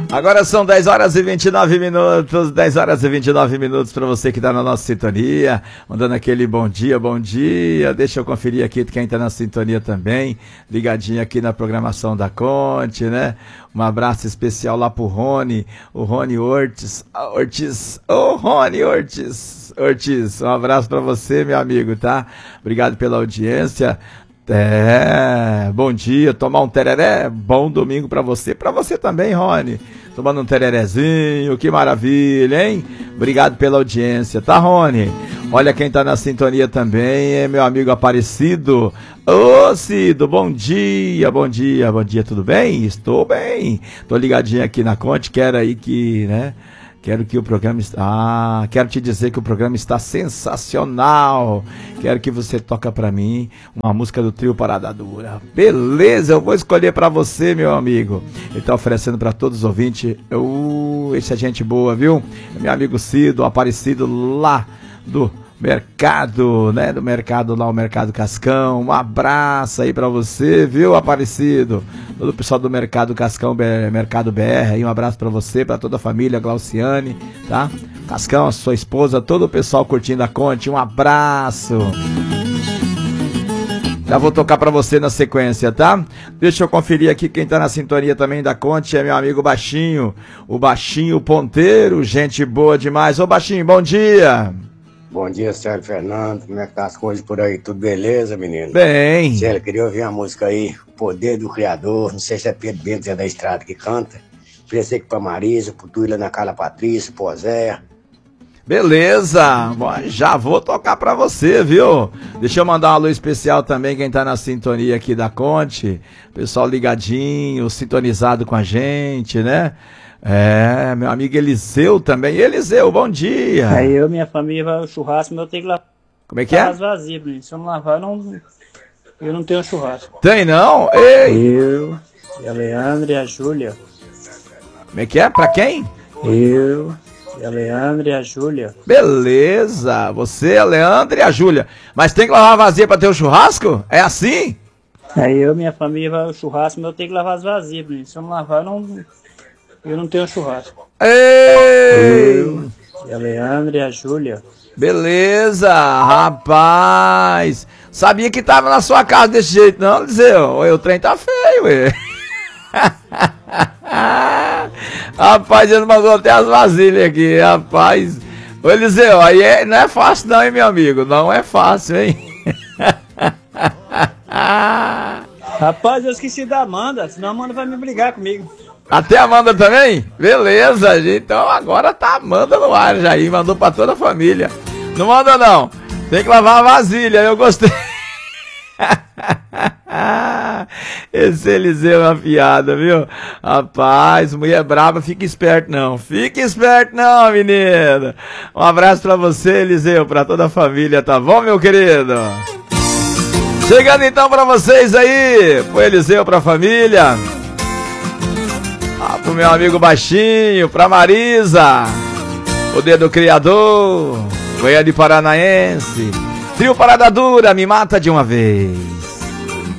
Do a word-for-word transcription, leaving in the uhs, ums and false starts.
Agora são dez horas e vinte e nove minutos, dez horas e vinte e nove minutos para você que está na nossa sintonia, mandando aquele bom dia, bom dia. Deixa eu conferir aqui quem está na sintonia também, ligadinho aqui na programação da Conte, né? Um abraço especial lá pro Rony, o Rony Ortiz, Ortiz, ô oh, Rony Ortiz, Ortiz, um abraço para você, meu amigo, tá? Obrigado pela audiência. É, bom dia, tomar um tereré, bom domingo pra você, pra você também, Rony, tomando um tererezinho, que maravilha, hein? Obrigado pela audiência, tá, Rony? Olha quem tá na sintonia também, é meu amigo Aparecido. Ô, Cido, bom dia, bom dia, bom dia, tudo bem? Estou bem, tô ligadinho aqui na Conte, quero aí que, né... Quero que o programa... Ah, quero te dizer que o programa está sensacional. Quero que você toque pra mim uma música do trio Parada Dura. Beleza, eu vou escolher pra você, meu amigo. Ele tá oferecendo pra todos os ouvintes. Uh, esse é gente boa, viu? É meu amigo Cido, Aparecido lá do mercado, né? Do mercado lá, o Mercado Cascão. Um abraço aí pra você, viu, Aparecido? Todo o pessoal do Mercado Cascão, Mercado B R, aí um abraço pra você, pra toda a família, Glauciane, tá? Cascão, a sua esposa, todo o pessoal curtindo a Conte, um abraço. Já vou tocar pra você na sequência, tá? Deixa eu conferir aqui quem tá na sintonia também da Conte, é meu amigo Baixinho, o Baixinho Ponteiro, gente boa demais. Ô Baixinho, bom dia! Bom dia, Sérgio Fernando. Como é que tá as coisas por aí? Tudo beleza, menino? Bem. Sérgio, queria ouvir uma música aí, O Poder do Criador. Não sei se é Pedro Bento Zé da Estrada que canta. Oferecer aqui pra Marisa, pro Tuíla, na Carla Patrícia, pro Zé. Beleza. Bom, já vou tocar pra você, viu? Deixa eu mandar um alô especial também, quem tá na sintonia aqui da Conte. Pessoal ligadinho, sintonizado com a gente, né? É, meu amigo Eliseu também. Eliseu, bom dia. Aí eu, minha família, vai ao churrasco, mas eu tenho que lavar. Como é que é? As vazias, menino. Se eu não lavar, eu não, eu não tenho churrasco. Tem não? Ei! Eu, e a Leandra e a Júlia. Como é que é? Pra quem? Eu, e a Leandra e a Júlia. Beleza. Você, a Leandra e a Júlia. Mas tem que lavar a vazia pra ter o churrasco? É assim? Aí eu, minha família, vai ao churrasco, mas eu tenho que lavar as vazias, menino. Se eu não lavar, eu não... Eu não tenho churrasco. Ei! Eu, e a Leandra e a Júlia. Beleza, rapaz. Sabia que tava na sua casa desse jeito, não, Eliseu? O trem tá feio, ué. Rapaz, ele mandou até as vasilhas aqui, rapaz. Ô, Eliseu, aí é, não é fácil não, hein, meu amigo? Não é fácil, hein? Rapaz, eu esqueci da Amanda, senão a Amanda vai me brigar comigo. Até a Amanda também? Beleza, gente. Então agora tá a Amanda no ar já aí. Mandou pra toda a família. Não manda não. Tem que lavar a vasilha. Eu gostei. Esse Eliseu é uma piada, viu? Rapaz, mulher brava, fica esperto não. Fica esperto não, menina. Um abraço pra você, Eliseu, pra toda a família, tá bom, meu querido? Chegando então pra vocês aí. Pro Eliseu, pra família. Ah, pro meu amigo Baixinho, pra Marisa, Poder do Criador, Goiânia de Paranaense, Trio Parada Dura, Me Mata de Uma Vez.